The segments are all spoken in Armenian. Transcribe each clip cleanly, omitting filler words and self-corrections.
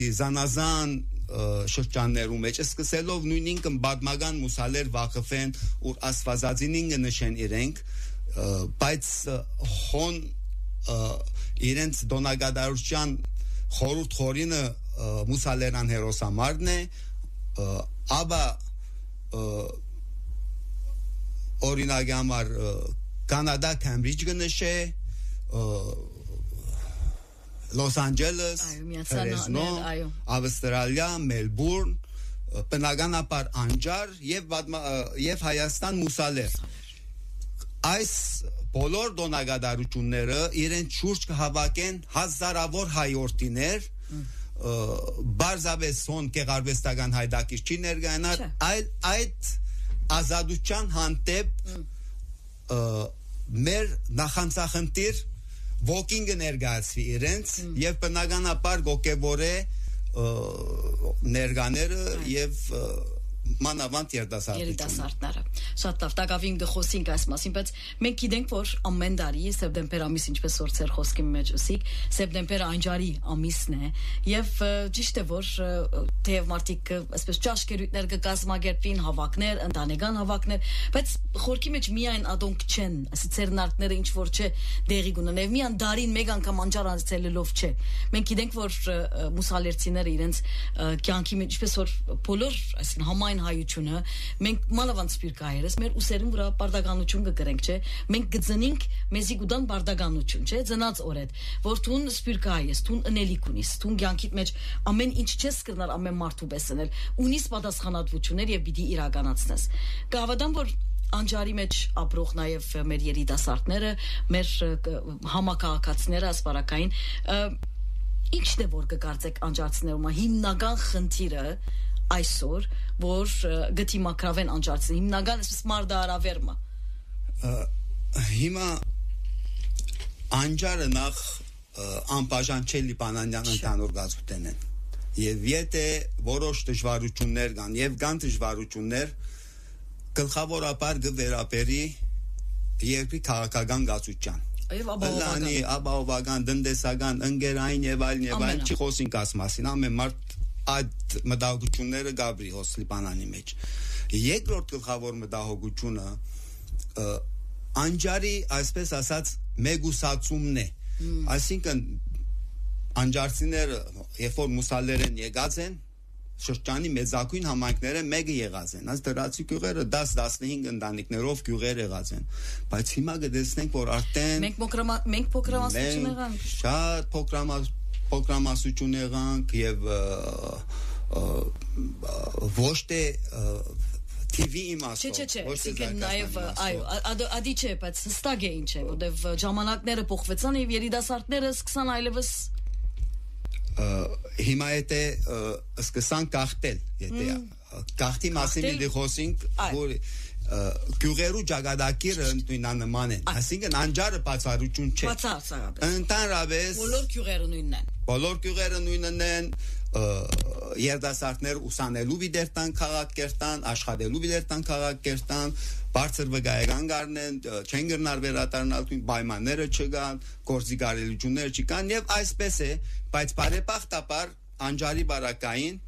զանազան շրջաններում մեջ սկսելով նույնիսկ բադմական մուսալեր վախվեն ու աստվածածինինը նշեն իրենք բայց հոն իրենց դոնագադարության խորուրդ խորինը մուսալերան հերոսամարն է աբա օրինակ համար կանադա Քեմբրիջ գնշե Los Angeles, Fresno, Ավստրալիա, Մելբուրն, բնականաբար անջար եւ Հայաստան մուսալեր։ Այս բոլոր դոնագադարությունները իրեն շուրջ կհավաքեն հազարավոր հայորդիներ, բարձավես հոն կեղարվեստական հայդակիրչի ներգանար, այդ ազատության հանդեպ մեր նախանցախնդիր Walking ներգացվի իրենց եւ բնականաբար գոկեվորե ներգաները եւ մանավանդ երիտասարդները շատ լավ տակավին գխոսինք այս մասին բայց մենք գիտենք որ ամեն տարի սեպտեմբեր ամիս ինչպես որ ծեր խոսքի մեջ ասիկ սեպտեմբերը անջարի ամիսն է եւ ճիշտ է որ թեև մարդիկ այսպես ճաշկերույթներ կկազմակերպվին հավաքներ ընտանեկան հավաքներ բայց խորքի մեջ միայն ադոնք չեն ասի ծերնարկները ինչ որ չէ դեղի գունենև միան դարին մեկ անգամ անջար անցելելով չէ մենք գիտենք որ մուսալերցիները իրենց կյանքի մեջ ինչպես որ բոլոր այսին համայն հայությունը մենք մանավանդ սպիրկայերս մեր ուսերին վրա բարդականություն կգրենք չէ մենք գծնենք մեզի գուդան բարդականություն չէ ծնած օրեդ որ դուն սպիրկայես դուն ընելիք ունիս դուն կյանքիդ մեջ ամեն ինչ չես կրնար ամեն մարդու բեսնել ունիս պատասխանատվություններ եւ պիտի իրականացնես կհավատամ որ անջարի մեջ ապրող նաև մեր երիտասարդները մեր համակարգացիները ասպարակային ինչն է որ կկարծեք անջարցներում հիմնական խնդիրը այսօր որ գտի մակրավեն անջարցի հիմնական այսպես մարդարավերմը հիմա անջարը նախ անբաժան չէ լիբանանյան ընդհանուր գազութեն են եւ եթե որոշ դժվարություններ կան եւ կան դժվարություններ գլխավորապես գվերապերի երկրի քաղաքական գազության ապահովական դնդեսական ընկերային եւ այլն չի խոսենք աս մասին ամեն մարդ այդ մտահոգությունները գաբրի հոս Լիբանանի մեջ երկրորդ գլխավոր մտահոգությունը անջարի այսպես ասած մեգուսացումն է այսինքն անջարցիները երբ որ մուսալերեն եկած են շրջանի մեծակույն համայնքները մեկը եղած են այս դրացի գյուղերը 10-15 ընտանիքներով գյուղեր եղած են բայց հիմա կտեսնենք որ արդեն մենք փոքրամասնություն եղանք շատ փոքրամասնություն եղանք եւ ոչ թե TV իմաստով ոչ թե նաեւ այո ադի չէ բայց հստակ է ինչ է որտեվ ժամանակները փոխվեցան եւ երիտասարդները սկսան այլևս հիմա եթե սկսան կախտել եթե կախտի մասին դի խոսենք որ գյուղերու ճակատագիրը նույնանման են այսինքն անջարը բացառություն չէ ընդհանրապես բոլոր գյուղերը նույնն են երիտասարդներ ուսանելու դերտան քաղաք կերտան աշխատելու դերտան քաղաք կերտան բարձր վկայական գարնեն չեն գնար վերադառնալ պայմանները չկան գործի կարելիությունները չկան եւ այսպես է բայց բարեբախտաբար անջարի բարակային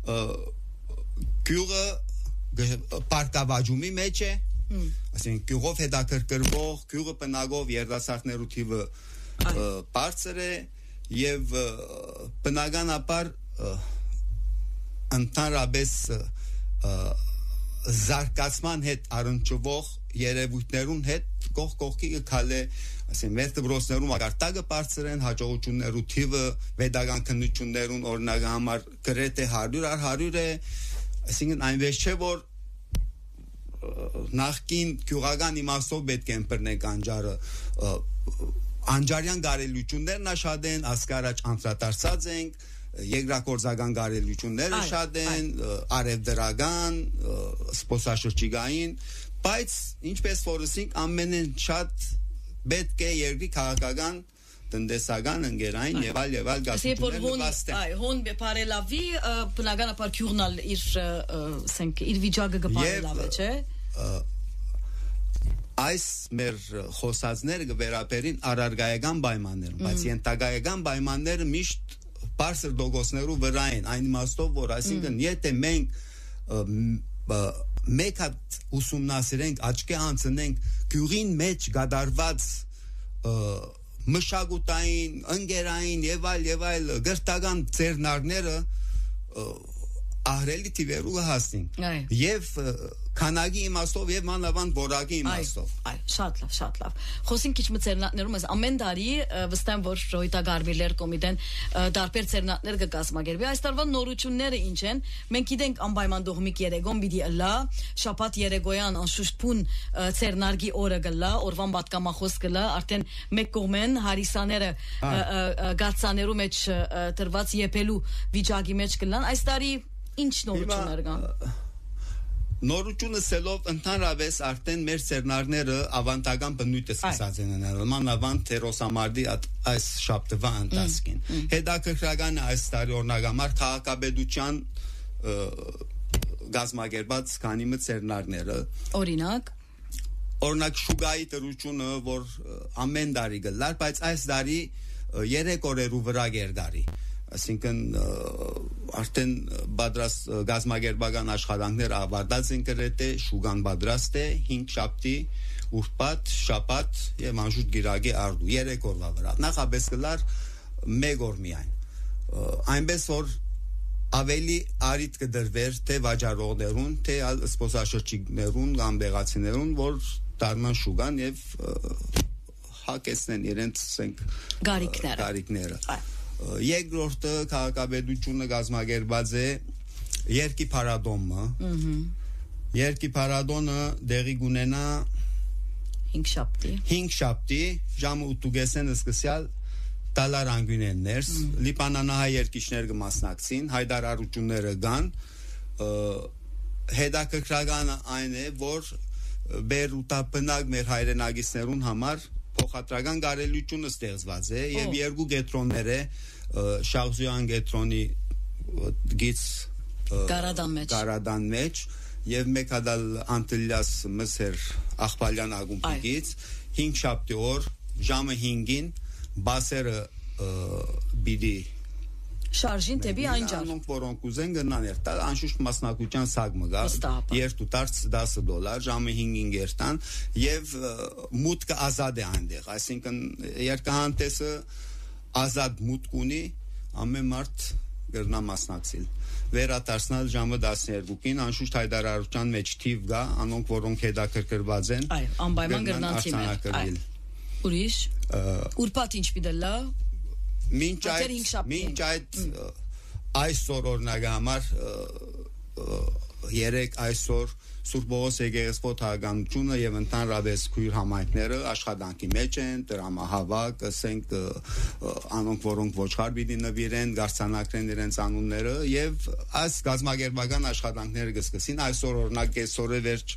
գյուղը պարկավաճումի մեջ է այսինքն գյուղով հետաքրքրվող գյուղը բնակող երիտասարդներու թիվը բարձր է եւ բնականաբար ընդհանրապես զարգացման հետ առնչվող երևույթներուն հետ կողքի կգալե ասեն մեր դպրոցներում արտագը բարձր են հաջողություններու թիվը pedagogan քննություններուն օրինակ համար գրեթե 100 է այսինքն այնպես չէ որ նախքին գյուղական իմաստով պետք է ընտրենք անջարը անջարյան գարելություններն շատ են ասկարաճ անդրադարձած ենք երկրագործական գարելությունները շատ են արևդրական սպոսաշրջիկային բայց ինչպես որսինք ամենեն շատ պետք է երկրի քաղաքական տնտեսական ընկերային եւ այլ գազություններ նպաստեն այ հոն բարելավի բնականաբար գյուղնալ իր ասենք իր վիճակը կբարելավի չէ այս մեր խոսածները կվերապերին առարգայական պայմաններում բայց ենթակայական պայմանները միշտ բարձր դոգոսներու վրա են, այն իմաստով, որ այսինքն եթե մենք մեկ հատ ուսումնասիրենք, աչքի անցնենք գյուղին մեջ գդարված մշակութային, ընկերային եւ այլ գրթական ձեռնարկները ահրելի թիվերու հասնենք եւ քանակի իմաստով եւ մանավանդ որակի իմաստով շատ լավ խոսին քիչ մցերնատներում ես ամեն տարի վստահ որ ժողովրդագարվիլեր կոմիտեն դարբեր ցերնատներ կկազմակերպի այս տարվա նորությունները ինչ են մենք գիտենք անպայման դողմիկ երեգոն պիտի լա շաբաթ երեգոյան անշուշտ փուն ցերնարգի օրը գլա օրվան պատկամախոս գլա արդեն մեկ կողմեն հարիսաները գացաներու մեջ տրված եփելու վիճակի մեջ գլան այս տարի ինչ նորություններ կան նորությունը սելով ընդհանրապես արդեն մեր ցերնարները ավանդական բնույթ է սկսած են ունենալ մանավանդ թերոսամարտի այս շաբթվա ընթացքին հետաքրքրական է այս տարի օրնագամար քաղաքաբեդության գազམ་ագերբած քանի մը ցերնարները օրինակ շուգայի տրությունը որ ամեն տարի գլար բայց այս տարի 3 օրերու վրա գերդարի այսինքն արդեն բادرաստ գազམ་ագերբական աշխատանքներ ավարտած են գրեթե շուգան բادرաստ է 5 շաբթի ուրբաթ շաբաթ եւ անշուշտ գիրագի արդու 3 օրվա վրա նախապես գլար 1 օր միայն այնպես որ ավելի արիտ կդրվեր թե վաճառողներուն թե սպոսաշրջիկներուն կամ բեղացիներուն որ դառնան շուգան եւ հակեցնեն իրենց գարիկները երկրորդը քաղաքաբեդությունը գազམ་ագերբած է երկի փարադոնը երկի փարադոնը դեղի գունենա 5 շաբթի ժամը 8:30 սկսյալ տալար անգյունեններ լիբանանահայ երկիշներ կմասնակցին հայտարարությունները կան հետաքրքրական այն է որ բեր ուտապնակ մեր հայրենագիցներուն համար փոխադրական գարելությունը ստեղծված է եւ երկու գետրոններ է Շաղզույան գետրոնի գից Կարադան մեջ եւ մեկ հադալ Անտիլիաս Մսեր Ախպալյան ագումբից 5 շաբթի օր ժամը 5-ին բասերը բիդի շարժին դեպի անջար որոնք ուզեն գնան երթալ անշուշտ մասնակցության սագմը գա երթու տարց $10 ժամը 5-ին երթան եւ մուտքը ազատ է այնտեղ այսինքն երկհանտեսը ազատ մուտք ունի ամեն մարդ գրնա մասնակցել վերադարձնել ժամը 12-ին անշուշտ հայտարարության մեջ թիվ գա անոնք որոնք հետաքրքրված են անպայման գրնան թիմեր ուրիշ ուրբաթ ինչ պիտի լա Մինչ այդ այսօր օրնագ համար 3 այսօր Սուրբ Պողոս եկեղեցու թագանությունը եւ ընդհանրապես քույր համայնքները աշխատանքի մեջ են դրամահավաք ասենք անոնք որոնք ոչխար պիտի նվիրեն գարցանակրեն իրենց անունները եւ այս գազམ་ագերբական աշխատանքները կսկսին այսօր օրնակ կեսօրը վերջ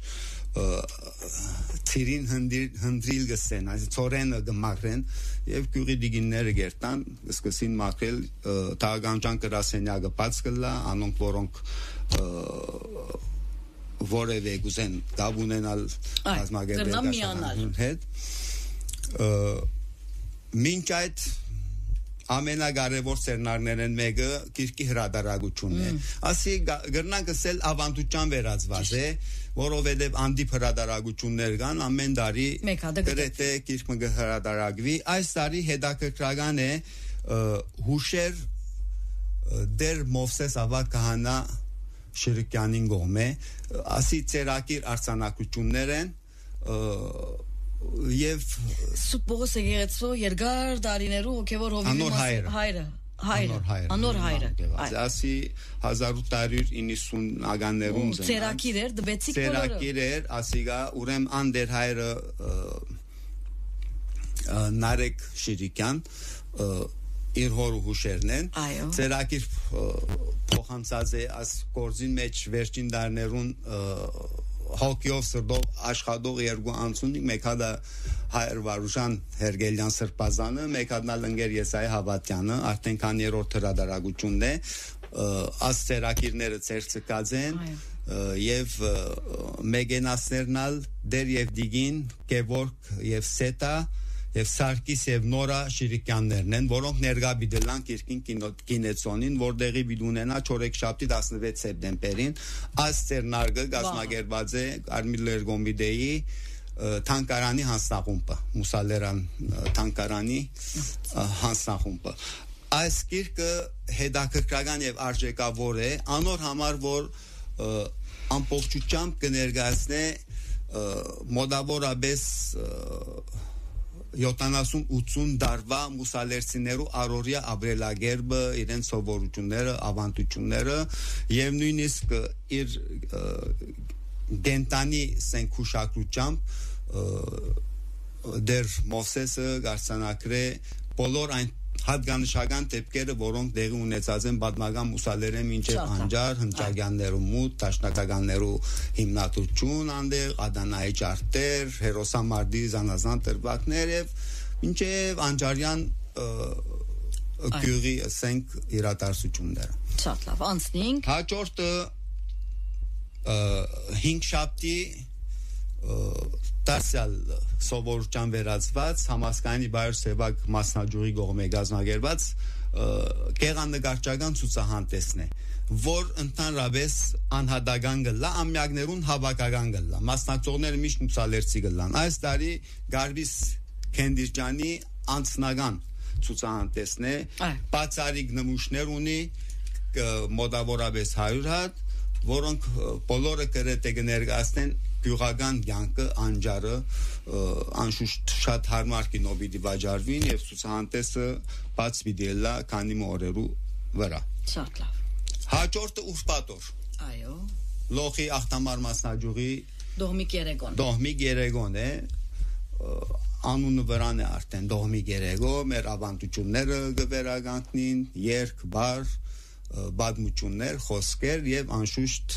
ծիրին հնդրիլ գսեն այս ծորենը գմակրեն եւ գյուղի դիգինները գերտան սկսին մաքրել թագանջան գրասենյակը բաց կլա անոնք որոնք որևէ գուզեն գավ ունենալ գազམ་ագերբական հետ մինչ այդ ամենագարևոր ցերնարներն մեկը քիրքի հրադարագությունն է ասի գրնանք ասել ավանդության վերածված է որովհետև անդիպ հրադարագություններ կան ամեն տարի գրեթե քիրքը հրադարագվի այս տարի հետաքրքրական է հուշեր դեր Մովսես ավակ քահանա Շիրկյանին գոմե ասի ցերակիր արձանակություններ են եւ Սուրբ Պողոս եկեղեցու երկար տարիներու հոգեվոր հովիվի Անոր հայրը ասի 1890-ականներուն ցերակիր էր դվեցիկ բոլորը ցերակիր էր ասիգա ուրեմ անդեր հայրը Նարեկ Շիրիկյան իր հորու հուշերն են ցերակիր փոխանցած է աս գործին մեջ վերջին դարներուն հոգիով սրտով աշխատող երկու անցունիկ մեկ հատը Հայր Վարուժան Հերգելյան Սրբազանը մեկ հատն ընկեր Եսայի Հավատյանը արդեն քան երրորդ հրադարագությունն է աս ցերակիրները ցերծկած են եւ մեգենասներնալ դեր եւ դիգին Գևորգ եւ Սետա եւ Սարգիս եւ Նորա Շիրիկյաններն են, որոնք ներկա բիդելան Կիրկին կինեցոնին, որտեղի բիդունենա չորեքշաբթի 16 սեպտեմբերին այս ծերնարգը գազմագերված է Արմիլեր Գոմիդեի թանկարանի հանձնախումբը, Մուսալերան թանկարանի հանձնախումբը։ Այս գիրքը հետաքրքրական եւ արժեքավոր է, անոր համար որ ամբողջությամբ կներկայացնե մոդավորապես 70-80 դարվա մուսալերցիներու առօրյա ապրելակերպը, իրենց սովորությունները, ավանդությունները եւ նույնիսկ իր գենտանի սենքուշակրությամբ դեր Մովսեսը գարցանակրե բոլոր այն հատկանշական դեպքերը, որոնք տեղի ունեցած են պատմական մուսալերեն մինչև անջար, հնչագյաններու մուտ, տաշնակականներու հիմնադրություն անդեղ, Ադանայի ճարտեր, Հերոսամարտի զանազան տրվակներ եւ մինչև անջարյան գյուղի ասենք իրադարձությունները։ Շատ լավ, անցնենք։ Հաջորդը 5 շաբթի դասալ սովորության վերածված համասկայանի բայր սևակ մասնաճյուղի կողմէ գազմագերված գեղանկարչական ցուցահանդեսն է, որ ընդհանրապես անհատական գլա ամյակներուն հավաքական գլա մասնակցողները միշտ մուսալերցի գլան։ Այս տարի Գարբիս Քենդիրջանի անձնական ցուցահանդեսն է, բացառիկ նմուշներ ունի մոտավորապես 100 հատ, որոնք բոլորը գրեթե կներկայացնեն գյուղական կյանքը, անջարը, անշուշտ շատ հարմար կինո պիտի վաճառվին եւ ցուցահանդեսը բաց պիտի լա քանի օրերու վրա։ Շատ լավ։ Հաջորդը ուրբաթօր։ Այո։ Լոխի ախտամար մասնաճյուղի Դոհմիկ Երեգոն է, անունը վրան է արդեն Դոհմիկ Երեգո, մեր ավանդությունները գվերագանքնին, երգ, բար, բադմություններ, խոսքեր եւ անշուշտ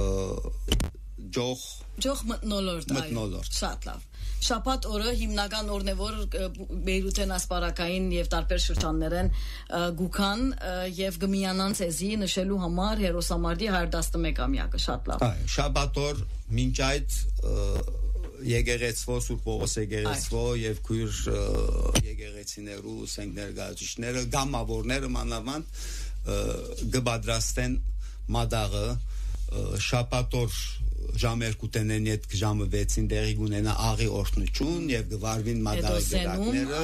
ջող մթնոլորտ։ Շատ լավ։ Շաբաթ օրը հիմնական օրն է, որ Բեյրութեն ասպարակային եւ տարբեր շրջաններեն գուքան եւ գմիանան ցեզի նշելու համար Հերոսամարտի 111-ամյակը, շատ լավ։ Այո, շաբաթ օր մինչ այդ եկեղեցվո Սուրբ Պողոս եկեղեցվո եւ քույր եկեղեցիներու սենքներգացիչները, գամավորները մանավանդ գբադրաստեն մադաղը շաբաթօր ժամ 2-ին հետ ժամը 6-ին տեղի կունենա աղի օրհնություն եւ գվարվին մադաղի դերակները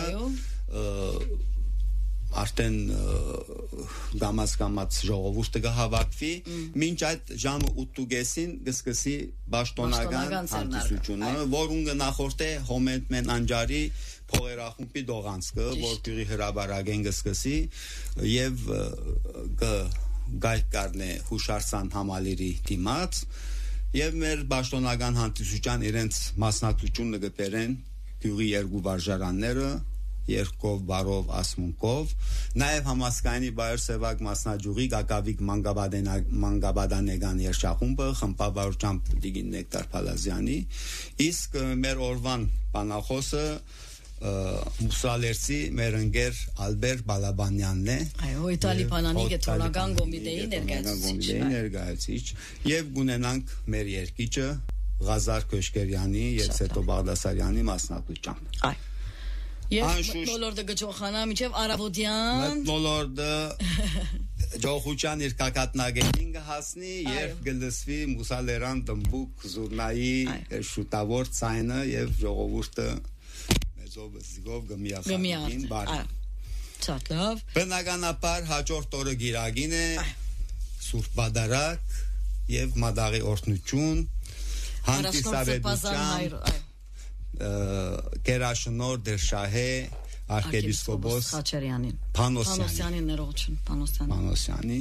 արդեն գամած ժողովուրդը կհավաքվի մինչ այդ ժամը 8:30-ին կսկսի պաշտոնական հանդիսությունը, որուն կնախորդե Հոմենտմեն անջարի փողերախումբի դողանցքը, որ գյուղի հրաբարագեն կսկսի եւ գայք կառնե հուշարձան համալիրի դիմաց եւ մեր պաշտոնական հանդիսության իրենց մասնակցությունը կբերեն գյուղի երկու վարժարանները երկով բարով ասմունքով նաեւ համասկայանի բայր սևակ մասնաճյուղի Գակավիկ մանգաբադանեգան երշախումբը խմբավարությամբ Դիգին Նեկտար Փալազյանի իսկ մեր օրվան բանախոսը մուսալերցի մեր ընկեր Ալբեր Բալաբանյանն է այո Իտալի բանանի կենտրոնական կոմիտեի ներկայացուցիչ եւ գունենանք մեր երկիչը Ղազար Քոշկերյանի եւ Սետո Բաղդասարյանի մասնակցությամբ այո եւ մթնոլորտը գճոխանա միջև Արավոդյան մթնոլորտը ջոխուչան իր կակատնագետին կհասնի եւ գլսվի մուսալերան դմբուկ զուրնայի շուտավոր ցայնը եւ ժողովուրդը զով գմիախանին բարի։ Շատ լավ։ Բնականաբար հաջորդ օրը գիրագին է Սուրբ Բադարակ եւ մադաղի օրհնություն հանդիսավետության Գերաշնոր Դերշահե arciepiscopos Panosyan'in ներողություն Panosyan'i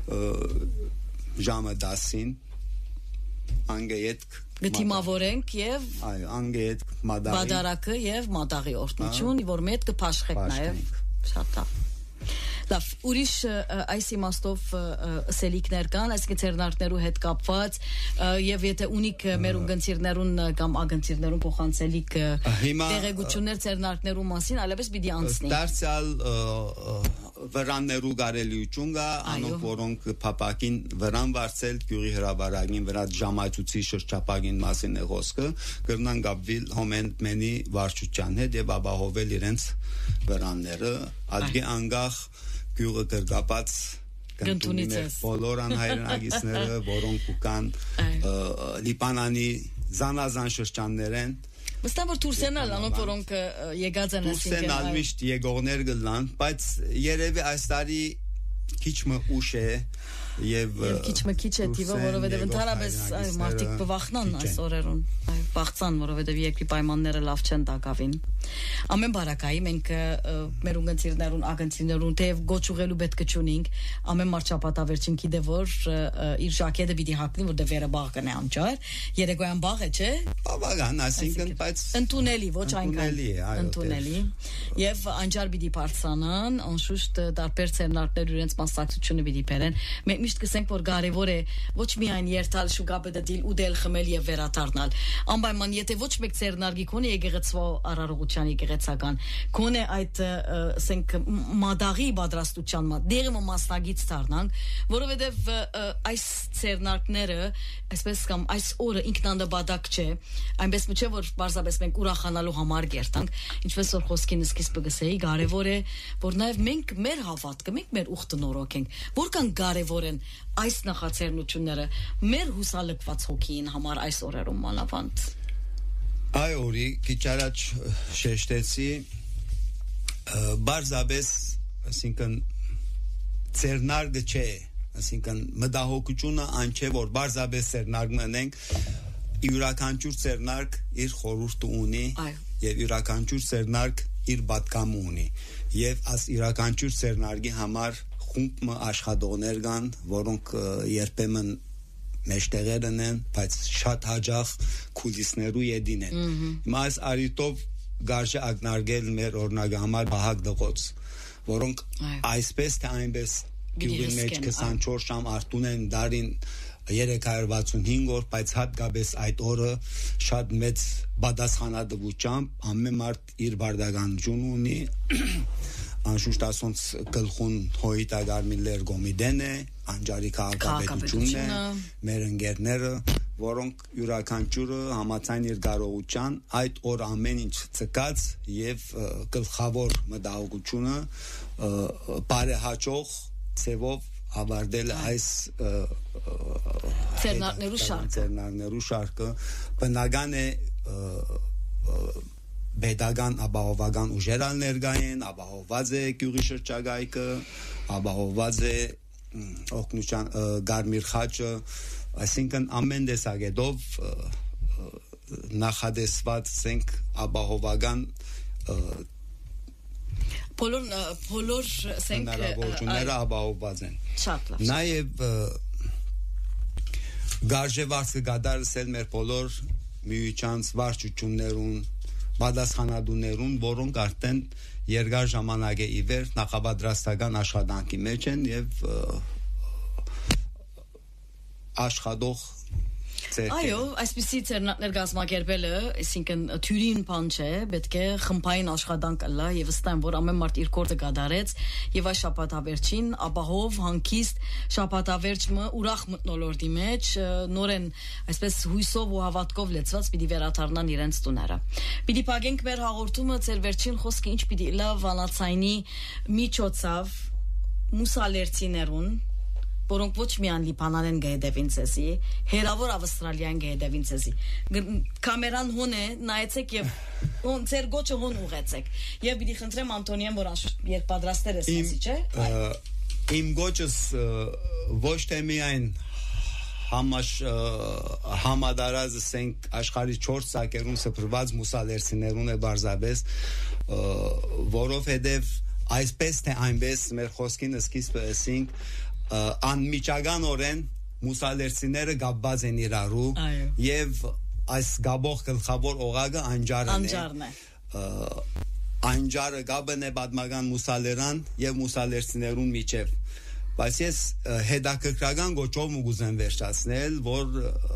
ժամը 10-ին անգեյետ գտիմավորենք եւ այո անգեյետ մադարակը եւ մադաղի օրհնություն որ մետ կփաշխեք նաեւ շատ լավ Լավ, ուրիշ այս իմաստով սելիկներ կան, այսինքն ցերնարկներու հետ կապված եւ եթե ունիք մեր ունգընցիրներուն կամ ագընցիրներուն փոխանցելիք դեղեցություններ ցերնարկներու մասին, այլևս պիտի անցնի։ Դարձյալ վրաններու գարելիություն կա, անոնք որոնք փապակին վրան վարձել գյուղի հրաբարագին վրա ժամացույցի շրջապագին մասին է խոսքը, կրնան գաբվիլ հոմենտմենի վարչության հետ եւ ապահովել իրենց վրանները, ադգե անգախ գյուղը կրկապած կընտունիներ բոլորան հայրենագիցները, որոնք կան Լիբանանի զանազան շրջաններեն Վստահ որ Թուրքերն անոնք որոնք եկած են Թուրքերն միշտ եկողներ գլան, բայց երևի այս տարի քիչ մը ուշ է եւ քիչ է տիվը, որովհետեւ ընդհանրապես մարդիկ բվախնան այս օրերուն, բաղցան, որովհետեւ երկրի պայմանները լավ չեն տակավին։ Ամեն բարակայի մենք մեր ունգընցիրներուն, ագընցիրներուն թեև գոչուղելու պետք չունենք, ամեն մարդ շապատավերջին գիտե որ իր ժակետը պիտի հագնի, որտեղ վերը բաղ կնե անճար, երեկոյան բաղ է, չէ։ Բավական, այսինքն բայց ընդունելի, ոչ այնքան ընդունելի։ Եվ անճար պիտի բարձրանան, անշուշտ տարբեր ցերնարկներ իրենց մասնակցությունը պիտի բերեն։ Մենք միշտ կսենք որ կարևոր է ոչ միայն երթալ շուկապը դիլ ու դել խմել եւ վերադառնալ։ Անպայման եթե ոչ մեկ ցերնարկի կոնե եկեղեցվա արարողության եկեղեցական կոնե այդ ասենք մադաղի պատրաստության դերը մասնագից դառնանք, որովհետեւ այս ցերնարկները այսպես կամ այս օրը ինքնանդաբադակ չէ, այնպես չէ որ բարձրապես մենք ուրախանալու համար գերտանք, ինչպես որ խոսքին սկիզբը գսեի, կարևոր է որ նաեւ մենք մեր հավատքը, մենք մեր ուխտը նորոգենք, որքան կարևոր են այս նախաձեռնությունները մեր հուսալքված հոգին համար այս օրերում մանավանդ։ Այ օրի քիչ առաջ շեշտեցի բարձրապես, ասինքն ցերնարգը չէ, ասինքն մտահոգությունը այն չէ որ բարձրապես ցերնարգ մնենք, յուրաքանչյուր ցերնարգ իր խորհուրդը ունի եւ յուրաքանչյուր ցերնարգ իր պատկամը ունի եւ աս յուրաքանչյուր ցերնարգի համար խումբ աշխատողներ կան, որոնք երբեմն մեջտեղերն են, բայց շատ հաջող քուլիսներու յեդին են։ Հիմա այս արիտով գարժե ակնարկել մեր օրնագի համար Վահագ Դղոց, որոնք այսպես թե այնպես գյուղի մեջ 24 ժամ արտուն են դարին 365 օր, բայց հատկապես այդ օրը շատ մեծ բադասխանադվությամբ ամեն մարդ իր բարդականություն ունի անշուշտ ասոնց գլխուն հոյիտագարմիլեր գոմիդեն է, անջարի քաղաքապետությունն է, մեր ընկերները, որոնք յուրաքանչյուրը համաձայն իր կարողության այդ օր ամեն ինչ ցկած եւ գլխավոր մտահոգությունը բարեհաճող ցևով ավարտել այս ցերնարկներու շարքը բնական է Բեդական ապահովական ուժերալ ներգային, ապահովված է գյուղի շրջակայքը, ապահովված է օգնության գարմիր խաչը, այսինքն ամեն տեսակետով նախադեсված ենք ապահովական բոլոր ասենք հնարավորությունները ապահովված են։ Շատ լավ։ Նաև գարժեվարսը գադարսել մեր բոլոր միության վարչություններուն պատասխանատուներուն, որոնք արդեն երկար ժամանակ է ի վեր նախապատրաստական աշխատանքի մեջ են եւ աշխատող Այո, այսպիսի ցերնարկներ գազմագերբելը, այսինքն թյուրին բան չէ, պետք է խմբային աշխատանք ըլլա եւ վստահ որ ամեն մարդ իր կորտը գադարեց եւ այս շաբաթավերջին ապահով հանգիստ շաբաթավերջը ուրախ մտնոլորտի մեջ նորեն այսպես հույսով ու հավատքով լեցված պիտի վերադառնան իրենց տուները։ Պիտի փակենք մեր հաղորդումը ծեր վերջին խոսքը ինչ պիտի լավ վանացայնի միջոցով մուսալերցիներուն որոնք ոչ միայն Լիբանանեն գեդևին ցեսի, հերավոր Ավստրալիան գեդևին ցեսի։ Կամերան հոն է, նայեցեք եւ ձեր գոչը հոն ուղեցեք։ Եվ պիտի խնդրեմ Անտոնիան, որ երբ պատրաստեր ես ասի, չէ։ Իմ գոչս ոչ թե միայն համադարած ասենք աշխարհի 4 սակերուն սփռված մուսալերցիներուն է բարձաբես, որովհետեւ այսպես թե այնպես մեր խոսքին սկիզբը ասենք անմիջական օրեն մուսալերցիները գաբված են իրարու եւ այս գաբող գլխավոր օղակը անջարն է անջարը գաբն է բադմական մուսալերան եւ մուսալերցիներուն միջև բայց ես հետաքրքրական գոչով մուգուզեն վերջացնել որ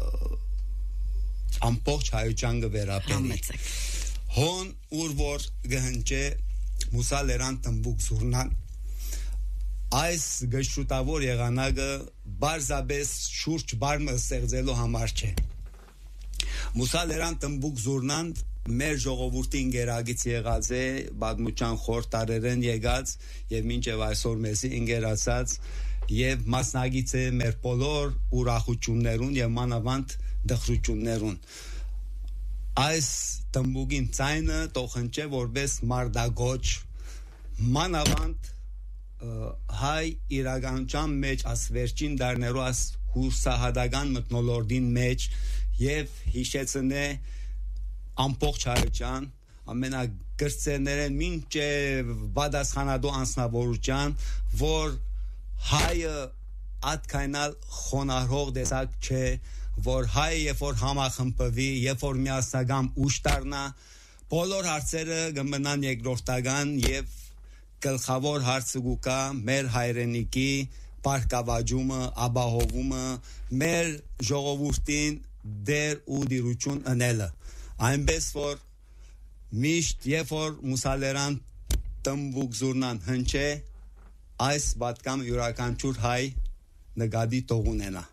ամբողջ հայության գվերապերի հոն ուր որ գհնչե մուսալերան տմբուկ զուրնան այս գշուտավոր եղանակը բարձաբես շուրջ բարմը ստեղծելու համար չէ մուսալերան տմբուկ զուրնան մեր ժողովրդին գերագից եղած է բադմուչան խորտարերեն եկած եւ մինչեւ այսօր մեզի ինգերացած եւ մասնագից է մեր բոլոր ուրախություններուն եւ մանավանդ դխրություններուն այս տմբուկին ցայնը տոխնչե որպես մարդագոչ մանավանդ հայ իրականության մեջ ասվերջին դարներու աս հուսահատական մտնոլորդին մեջ եւ հիշեցնե ամբողջ հայության ամենագրծերներեն մինչև բադասխանադու անձնավորության որ հայը ատքայնալ խոնարհող դեսակ չէ որ հայը երբ որ համախմբվի երբ որ միասնական ուժ դառնա բոլոր հարցերը կմնան երկրորդական եւ գլխավոր հարցը գուկա մեր հայրենիքի բարգավաճումը ապահովումը մեր ժողովրդին դեր ու դիրություն անելը այնպես որ միշտ երբ որ մուսալերան տմբուկ զուրնան հնչե այս պատկամ յուրաքանչյուր հայ նկատի տողունենա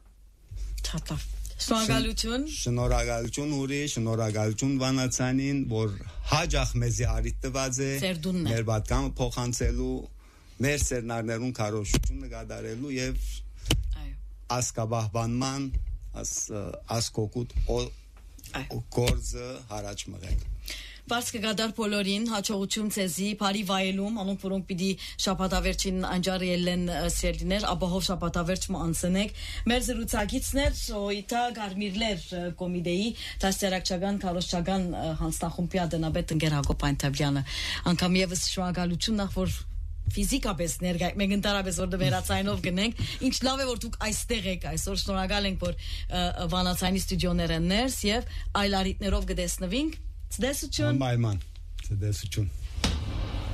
շնորհակալություն ուրի շնորհակալություն վանացանին որ հաջախ մեզի արիտ տված է մեր պատկամը փոխանցելու մեր սերնարներուն քարոշություն նկատառելու եւ ասկաբահբանման ասկոկուտ գործը հարաճ մղել Բարձ կգադար բոլորին հաջողություն ցեզի բարի վայելում անոնք որոնք պիտի շաբաթավերջին անջար ելեն սերդիներ ապահով շաբաթավերջ մանցնեք մեր զրուցակիցներ օիթա գարմիրլեր կոմիտեի դաստիարակչական քարոշչական հանձնախումբի ադենաբեդ ընկեր Հակոբ Անտավյանը անգամ եւս շնորհակալություն նախ որ ֆիզիկապես ներկայ մենք ընդհանրապես որ դերացայնով գնենք ինչ լավ է որ դուք այստեղ եք այսօր շնորհակալ ենք որ վանացայինի ստուդիոները ներս եւ այլ արիտներով կտեսնվենք Ցդեսություն Մայման Ցդեսություն